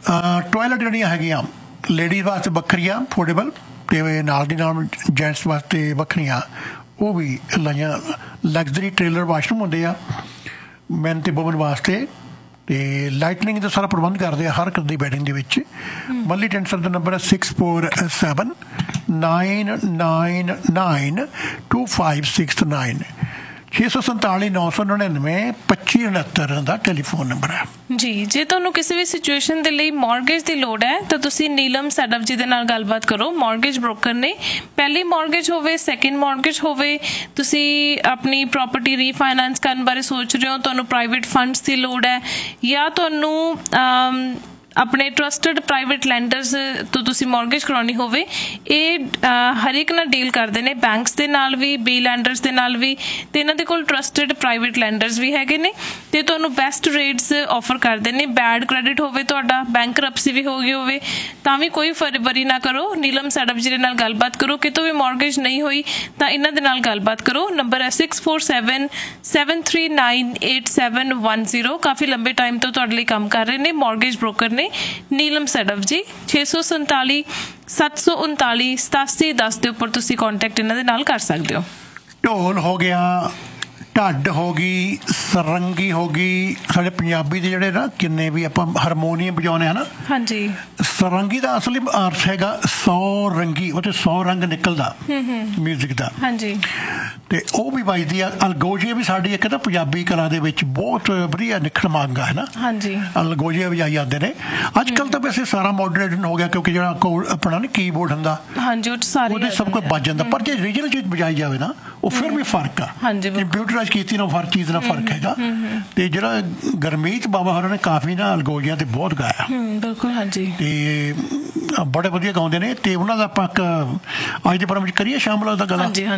Toilet ਜਿਹੜੀਆਂ ਹੈਗੀਆਂ ladies ਵਾਸਤੇ ਵੱਖਰੀਆਂ ਅਫੋਰਡੇਬਲ ਅਤੇ ਨਾਲ ਦੀ ਨਾਲ ਜੈਂਟਸ ਵਾਸਤੇ ਵੱਖਰੀਆਂ ਉਹ ਵੀ ਲਾਈਆਂ। ਲਗਜ਼ਰੀ ਟ੍ਰੇਲਰ ਵਾਸ਼ਰੂਮ ਹੁੰਦੇ ਆ ਮੈਨ ਅਤੇ ਵੂਮਨ ਵਾਸਤੇ, ਅਤੇ ਲਾਈਟਨਿੰਗ ਦਾ ਸਾਰਾ ਪ੍ਰਬੰਧ ਕਰਦੇ ਆ ਹਰ ਇੱਕ ਦੀ ਬੈਡਿੰਗ ਦੇ ਵਿੱਚ। ਮੱਲੀ ਟੈਂਟ ਸਰ ਦਾ ਨੰਬਰ ਹੈ 6479992569 647-999-2569 ਦਾ ਟੈਲੀਫੋਨ ਨੰਬਰ ਹੈ ਜੀ। ਜੇ ਤੁਹਾਨੂੰ ਕਿਸੇ ਵੀ ਸਿਚੁਏਸ਼ਨ ਦੇ ਲਈ ਮੌਰਗੇਜ ਦੀ ਲੋੜ ਹੈ ਤਾਂ ਤੁਸੀਂ ਨੀਲਮ ਸੈਡਪ ਜੀ ਦੇ ਨਾਲ ਗੱਲਬਾਤ ਕਰੋ। ਮੌਰਗੇਜ ਬ੍ਰੋਕਰ ਨੇ। ਪਹਿਲੀ ਮੌਰਗੇਜ ਹੋਵੇ, ਸੈਕਿੰਡ ਮੌਰਗੇਜ ਹੋਵੇ, ਤੁਸੀਂ ਆਪਣੀ ਪ੍ਰਾਪਰਟੀ ਰੀਫਾਈਨਾਂਸ ਕਰਨ ਬਾਰੇ ਸੋਚ ਰਹੇ ਹੋ, ਤੁਹਾਨੂੰ ਪ੍ਰਾਈਵੇਟ ਫੰਡਸ ਦੀ ਲੋੜ ਹੈ, ਜਾਂ ਤੁਹਾਨੂੰ ਆਪਣੇ ਟਰਸਟਡ ਪ੍ਰਾਈਵੇਟ ਲੈਂਡਰਸ ਤੋਂ ਤੁਸੀਂ ਮੌਰਗੇਜ ਕਰਾਉਣੀ ਹੋਵੇ, ਇਹ ਹਰ ਇੱਕ ਨਾਲ ਡੀਲ ਕਰਦੇ ਨੇ, ਬੈਂਕਸ ਦੇ ਨਾਲ ਵੀ, ਬੀ ਲੈਂਡਰਸ ਦੇ ਨਾਲ ਵੀ, ਅਤੇ ਇਹਨਾਂ ਦੇ ਕੋਲ ਟਰਸਟਡ ਪ੍ਰਾਈਵੇਟ ਲੈਂਡਰਸ ਵੀ ਹੈਗੇ ਨੇ ਅਤੇ ਤੁਹਾਨੂੰ ਬੈਸਟ ਰੇਟਸ ਆਫਰ ਕਰਦੇ ਨੇ। ਬੈਡ ਕ੍ਰੈਡਿਟ ਹੋਵੇ ਤੁਹਾਡਾ, ਬੈਂਕਰਪਸੀ ਵੀ ਹੋ ਗਈ ਹੋਵੇ, ਤਾਂ ਵੀ ਕੋਈ ਵਰੀ ਨਾ ਕਰੋ, ਨੀਲਮ ਸੈਡਪ ਜੀ ਦੇ ਨਾਲ ਗੱਲਬਾਤ ਕਰੋ। ਕਿਤੋਂ ਵੀ ਮੌਰਗੇਜ ਨਹੀਂ ਹੋਈ ਤਾਂ ਇਹਨਾਂ ਦੇ ਨਾਲ ਗੱਲਬਾਤ ਕਰੋ। ਨੰਬਰ ਹੈ 6477398710। ਕਾਫੀ ਲੰਬੇ ਟਾਈਮ ਤੋਂ ਤੁਹਾਡੇ ਲਈ ਕੰਮ ਕਰ ਰਹੇ ਨੇ, ਮੌਰਗੇਜ ਬ੍ਰੋਕਰ ਨੇ ਨੀਲਮ ਸੈਡਪ ਜੀ। 647-739-8710 ਦੇ ਉੱਪਰ ਤੁਸੀਂ ਕੰਟੈਕਟ ਇਹਨਾਂ ਦੇ ਨਾਲ ਕਰ ਸਕਦੇ ਹੋ। ਢੋਲ ਹੋ ਗਿਆ, ਢੱਡ ਹੋ ਗਈ, ਸਰੰਗੀ ਹੋ ਗਈ। ਸਾਡੇ ਪੰਜਾਬੀ ਦੇ ਜਿਹੜੇ ਨਾ ਕਿੰਨੇ ਵੀ ਆਪਾਂ ਹਾਰਮੋਨੀਅਮ ਵਜਾਉਂਦੇ ਹਾਂ ਨਾ, ਹਾਂਜੀ, ਸਰੰਗੀ ਦਾ ਅਸਲੀ ਅਰਥ ਹੈਗਾ 100 ਰੰਗੀ, ਉਹ 'ਤੇ 100 ਰੰਗ ਨਿਕਲਦਾ ਮਿਊਜ਼ਿਕ ਦਾ। ਹਾਂਜੀ, ਅਤੇ ਉਹ ਵੀ ਵੱਜਦੀ ਆ। ਅਲਗੋਜੀਆ ਵੀ ਸਾਡੀ ਇੱਕ ਨਾ ਪੰਜਾਬੀ ਕਲਾ ਦੇ ਵਿੱਚ ਬਹੁਤ ਵਧੀਆ ਨਿਖੜ ਮੰਗ ਹੈ ਨਾ। ਹਾਂਜੀ, ਅਲਗੋਜੀਆ ਵਜਾਈ ਜਾਂਦੇ ਨੇ। ਅੱਜ ਕੱਲ੍ਹ ਤਾਂ ਵੈਸੇ ਸਾਰਾ ਮਾਡਰਨ ਹੋ ਗਿਆ, ਕਿਉਂਕਿ ਜਿਹੜਾ ਆਪਣਾ ਨਾ ਕੀਬੋਰਡ ਹੁੰਦਾ, ਹਾਂਜੀ, ਉਹਦੇ ਸਭ ਕੁਝ ਵੱਜ ਜਾਂਦਾ। ਪਰ ਜੇ ਰੀਜਨਲ ਚੀਜ਼ ਵਜਾਈ ਜਾਵੇ ਨਾ, ਉਹ ਫਿਰ ਵੀ ਫਰਕ ਆ। ਕੰਪਿਊਟਰਾਈਜ਼ ਕੀਤੀ ਨਾ, ਹਰ ਚੀਜ਼ ਨਾਲ ਫਰਕ ਹੈਗਾ। ਅਤੇ ਜਿਹੜਾ ਗੁਰਮੀਤ ਬਾਬਾ ਹੋਰਾਂ ਨੇ ਕਾਫੀ ਨਾ ਅਲਗੋਜੀਆ 'ਤੇ ਬਹੁਤ ਗਾਇਆ। ਬਿਲਕੁਲ, ਹਾਂਜੀ। ਅਤੇ ਬੜੇ ਵਧੀਆ ਗਾਉਂਦੇ ਨੇ, ਅਤੇ ਉਹਨਾਂ ਦਾ ਆਪਾਂ ਇੱਕ ਅੱਜ ਦੇ ਪ੍ਰੋਗਰਾਮ ਵਿੱਚ ਕਰੀਏ ਸ਼ਾਮਲ ਉਹਦਾ ਗਲਾ।